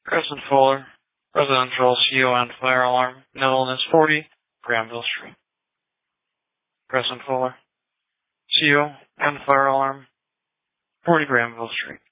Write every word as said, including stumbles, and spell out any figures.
Crescent Fuller, residential C O N fire alarm, Netherlands forty, Granville Street. Crescent Fuller, C O N fire alarm, forty Granville Street.